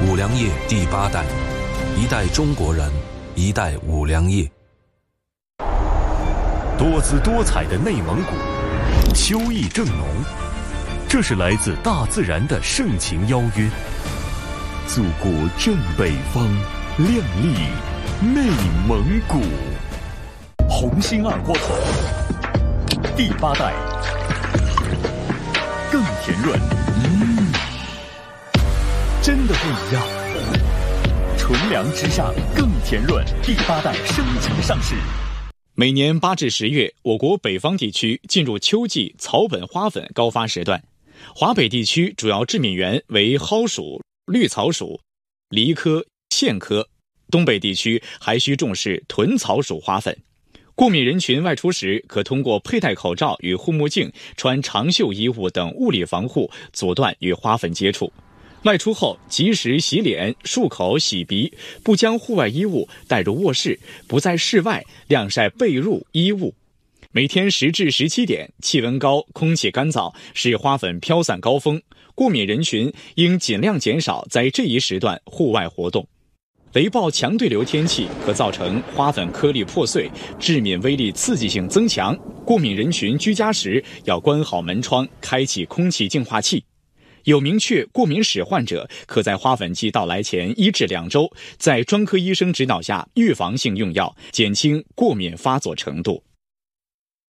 五粮液第8代，一代中国人，一代五粮液。 多姿多彩的内蒙古，秋意正浓，这是来自大自然的盛情邀约。祖国正北方，亮丽内蒙古。红星二锅头第8代，更甜润，真的不一样。纯粮之上更甜润，第8代升级上市。 每年8至10月，我国北方地区进入秋季草本花粉高发时段。华北地区主要致敏源为蒿属、绿草属、梨科、苋科，东北地区还需重视豚草属花粉。过敏人群外出时，可通过佩戴口罩与护目镜、穿长袖衣物等物理防护，阻断与花粉接触。外出后及时洗脸、漱口、洗鼻，不将户外衣物带入卧室，不在室外晾晒被褥、衣物。每天10至17点，气温高、空气干燥，是花粉飘散高峰，过敏人群应尽量减少在这一时段户外活动。雷暴强对流天气可造成花粉颗粒破碎，致敏威力刺激性增强。过敏人群居家时要关好门窗，开启空气净化器。有明确过敏史患者，可在花粉季到来前1至2周，在专科医生指导下预防性用药，减轻过敏发作程度。